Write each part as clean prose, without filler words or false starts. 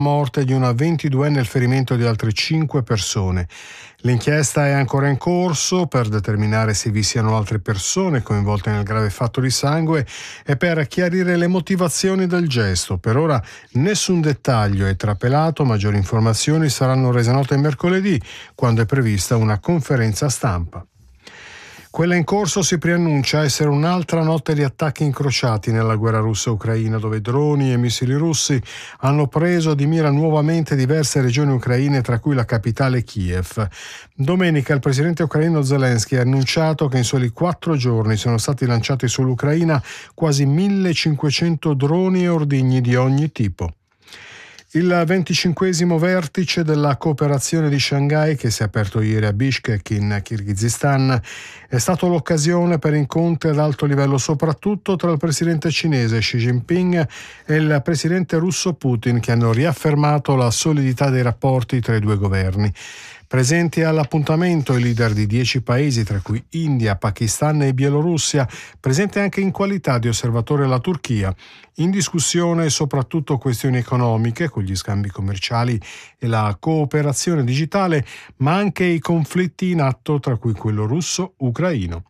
morte di una 22enne e il ferimento di altre 5 persone. L'inchiesta è ancora in corso per determinare se vi siano altre persone coinvolte nel grave fatto di sangue e per chiarire le motivazioni del gesto. Per ora nessun dettaglio è trapelato, maggiori informazioni saranno rese note mercoledì, quando è prevista una conferenza stampa. Quella in corso si preannuncia essere un'altra notte di attacchi incrociati nella guerra russa-ucraina, dove droni e missili russi hanno preso di mira nuovamente diverse regioni ucraine, tra cui la capitale Kiev. Domenica il presidente ucraino Zelensky ha annunciato che in soli 4 giorni sono stati lanciati sull'Ucraina quasi 1500 droni e ordigni di ogni tipo. Il 25esimo vertice della cooperazione di Shanghai, che si è aperto ieri a Bishkek in Kirghizistan, è stato l'occasione per incontri ad alto livello, soprattutto tra il presidente cinese Xi Jinping e il presidente russo Putin, che hanno riaffermato la solidità dei rapporti tra i due governi. Presenti all'appuntamento i leader di 10 paesi, tra cui India, Pakistan e Bielorussia, presente anche in qualità di osservatore la Turchia. In discussione soprattutto questioni economiche, con gli scambi commerciali e la cooperazione digitale, ma anche i conflitti in atto, tra cui quello russo-ucraino.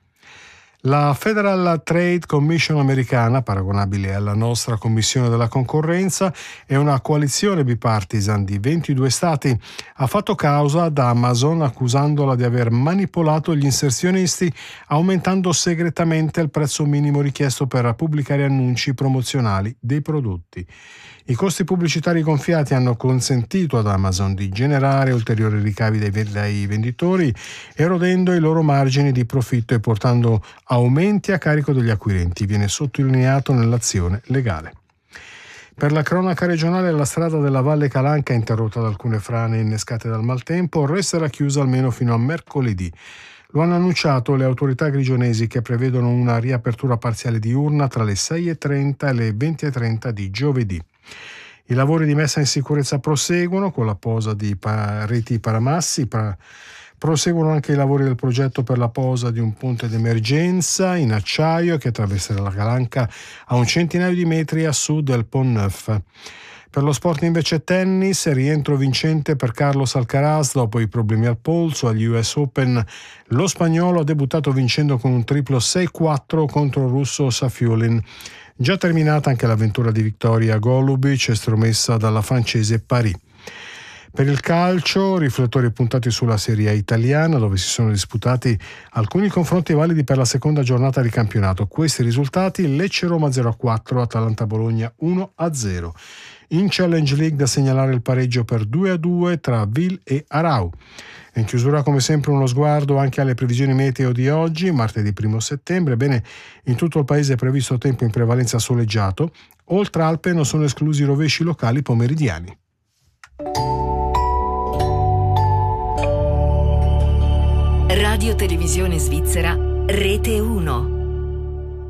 La Federal Trade Commission americana, paragonabile alla nostra Commissione della Concorrenza, è una coalizione bipartisan di 22 stati, ha fatto causa ad Amazon accusandola di aver manipolato gli inserzionisti aumentando segretamente il prezzo minimo richiesto per pubblicare annunci promozionali dei prodotti. I costi pubblicitari gonfiati hanno consentito ad Amazon di generare ulteriori ricavi dai venditori, erodendo i loro margini di profitto e portando aumenti a carico degli acquirenti, viene sottolineato nell'azione legale. Per la cronaca regionale, la strada della Valle Calanca, interrotta da alcune frane innescate dal maltempo, resterà chiusa almeno fino a mercoledì. Lo hanno annunciato le autorità grigionesi, che prevedono una riapertura parziale diurna tra le 6:30 e le 20:30 di giovedì. I lavori di messa in sicurezza proseguono con la posa di reti paramassi. Proseguono anche i lavori del progetto per la posa di un ponte d'emergenza in acciaio che attraverserà la Calanca a un centinaio di metri a sud del Pont Neuf. Per lo sport invece tennis, rientro vincente per Carlos Alcaraz dopo i problemi al polso agli US Open. Lo spagnolo ha debuttato vincendo con un triplo 6-4 contro il russo Safiulin. Già terminata anche l'avventura di Victoria Golubic, estromessa dalla francese Paris. Per il calcio, riflettori puntati sulla Serie A italiana, dove si sono disputati alcuni confronti validi per la seconda giornata di campionato. Questi risultati: Lecce-Roma 0-4, Atalanta-Bologna 1-0. In Challenge League da segnalare il pareggio per 2-2 tra Ville e Arau. In chiusura, come sempre, uno sguardo anche alle previsioni meteo di oggi, martedì 1 settembre. Bene, in tutto il paese è previsto tempo in prevalenza soleggiato. Oltre Alpe non sono esclusi rovesci locali pomeridiani. Radio Televisione Svizzera, Rete 1.